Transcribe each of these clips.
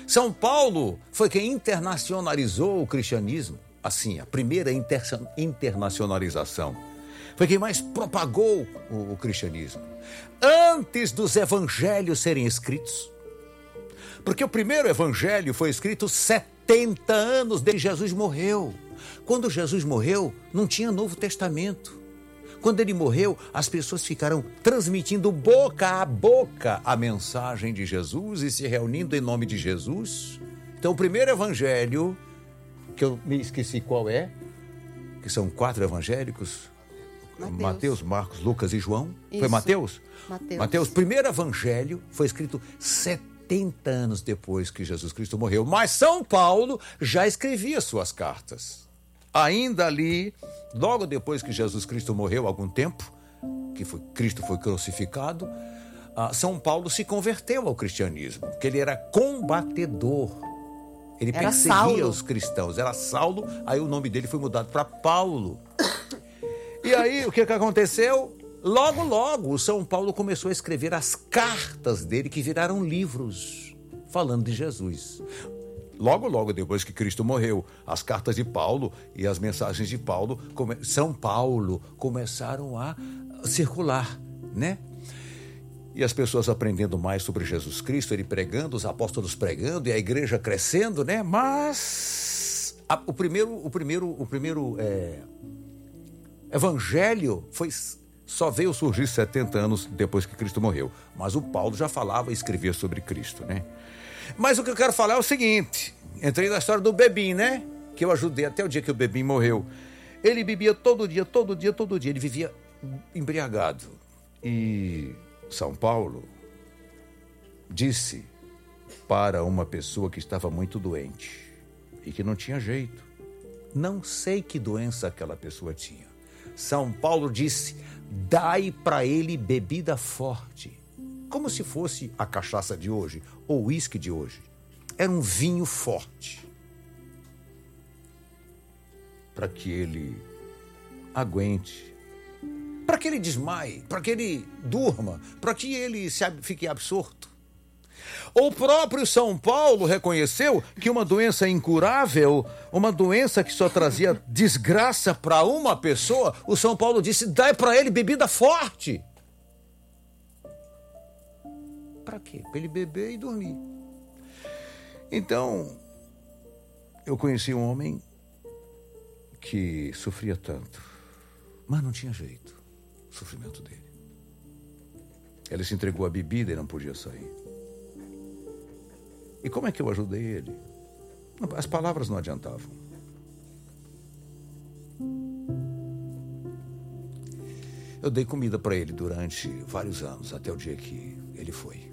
São Paulo foi quem internacionalizou o cristianismo. Assim, a primeira internacionalização. Foi quem mais propagou o cristianismo. Antes dos evangelhos serem escritos. Porque o primeiro evangelho foi escrito 70 anos desde que Jesus morreu. Quando Jesus morreu, não tinha Novo Testamento. Quando ele morreu, as pessoas ficaram transmitindo boca a boca a mensagem de Jesus e se reunindo em nome de Jesus. Então, o primeiro evangelho, que eu me esqueci qual é, que são 4 evangélicos, Mateus, Marcos, Lucas e João. Isso. Foi Mateus? Mateus. O primeiro evangelho foi escrito 70 anos depois que Jesus Cristo morreu. Mas São Paulo já escrevia suas cartas. Ainda ali, logo depois que Jesus Cristo morreu, algum tempo, Cristo foi crucificado, São Paulo se converteu ao cristianismo, porque ele era combatedor. Ele perseguia os cristãos. Era Saulo, aí o nome dele foi mudado para Paulo. E aí, o que aconteceu? Logo, o São Paulo começou a escrever as cartas dele, que viraram livros, falando de Jesus. Logo depois que Cristo morreu, as cartas de Paulo e as mensagens de São Paulo começaram a circular, né? E as pessoas aprendendo mais sobre Jesus Cristo, ele pregando, os apóstolos pregando e a igreja crescendo, né? Mas o primeiro evangelho só veio surgir 70 anos depois que Cristo morreu. Mas o Paulo já falava e escrevia sobre Cristo, né? Mas o que eu quero falar é o seguinte. Entrei na história do Bebim, né? Que eu ajudei até o dia que o Bebim morreu. Ele bebia todo dia. Ele vivia embriagado. E São Paulo disse para uma pessoa que estava muito doente e que não tinha jeito. Não sei que doença aquela pessoa tinha. São Paulo disse: dai para ele bebida forte. Como se fosse a cachaça de hoje ou o uísque de hoje. Era um vinho forte. Para que ele aguente. Para que ele desmaie. Para que ele durma. Para que ele fique absorto. O próprio São Paulo reconheceu que uma doença incurável, uma doença que só trazia desgraça para uma pessoa, o São Paulo disse: dai para ele bebida forte. Para quê? Para ele beber e dormir. Então, eu conheci um homem que sofria tanto, mas não tinha jeito, o sofrimento dele. Ele se entregou à bebida e não podia sair. E como é que eu ajudei ele? As palavras não adiantavam. Eu dei comida para ele durante vários anos, até o dia que ele foi.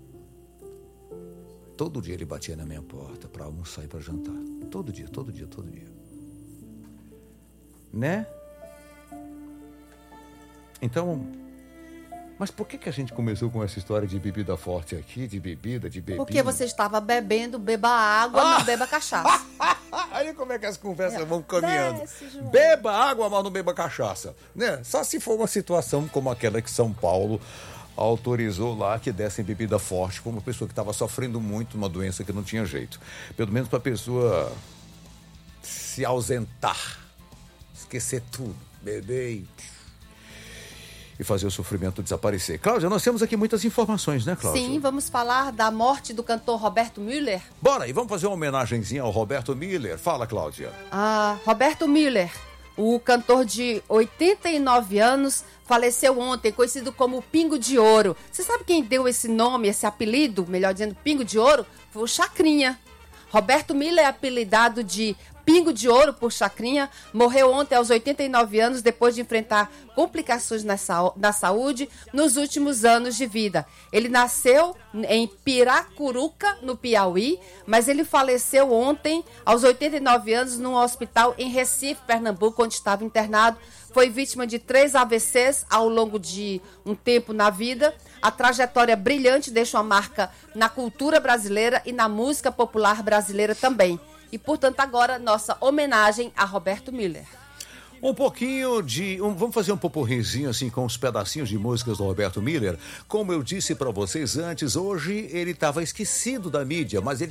Todo dia ele batia na minha porta para almoçar e para jantar. Todo dia. Né? Então, mas por que a gente começou com essa história de bebida forte aqui, de bebida? Porque você estava bebendo, beba água, não beba cachaça. Aí como é que as conversas vão caminhando? Beba água, mas não beba cachaça. Né? Só se for uma situação como aquela que São Paulo autorizou lá que dessem bebida forte para uma pessoa que estava sofrendo muito, uma doença que não tinha jeito. Pelo menos para a pessoa se ausentar, esquecer tudo, beber e fazer o sofrimento desaparecer. Cláudia, nós temos aqui muitas informações, né, Cláudia? Sim, vamos falar da morte do cantor Roberto Müller. Bora, e vamos fazer uma homenagenzinha ao Roberto Müller. Fala, Cláudia. Roberto Müller, o cantor de 89 anos, faleceu ontem, conhecido como Pingo de Ouro. Você sabe quem deu esse nome, esse apelido, melhor dizendo, Pingo de Ouro? Foi o Chacrinha. Roberto Müller é apelidado de Pingo de Ouro por Chacrinha, morreu ontem aos 89 anos depois de enfrentar complicações na saúde nos últimos anos de vida. Ele nasceu em Piracuruca, no Piauí, mas ele faleceu ontem aos 89 anos num hospital em Recife, Pernambuco, onde estava internado. Foi vítima de 3 AVCs ao longo de um tempo na vida. A trajetória brilhante deixa uma marca na cultura brasileira e na música popular brasileira também. E, portanto, agora, nossa homenagem a Roberto Müller. Um pouquinho vamos fazer um poporrizinho assim com os pedacinhos de músicas do Roberto Müller. Como eu disse para vocês antes, hoje ele estava esquecido da mídia, mas ele